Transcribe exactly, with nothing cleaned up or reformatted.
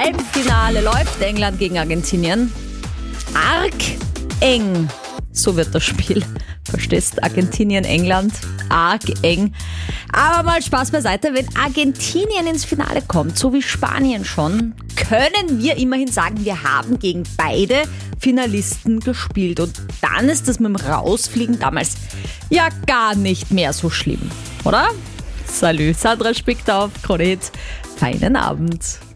Halbfinale läuft. England gegen Argentinien. Arg eng. So wird das Spiel. Verstehst? Argentinien, England. Arg eng. Aber mal Spaß beiseite. Wenn Argentinien ins Finale kommt, so wie Spanien schon, können wir immerhin sagen, wir haben gegen beide Finalisten gespielt. Und dann ist das mit dem Rausfliegen damals ja gar nicht mehr so schlimm. Oder? Salü, Sandra Spickdorf, Krone Hit. Feinen Abend.